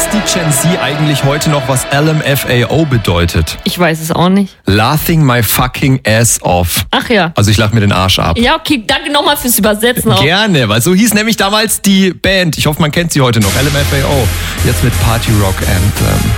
die Gen Z eigentlich heute noch, was LMFAO bedeutet? Ich weiß es auch nicht. Laughing my fucking ass off. Ach ja. Also ich lach mir den Arsch ab. Ja, okay, danke nochmal fürs Übersetzen auch. Gerne, weil so hieß nämlich damals die Band. Ich hoffe, man kennt sie heute noch. LMFAO. Jetzt mit Party Rock Anthem.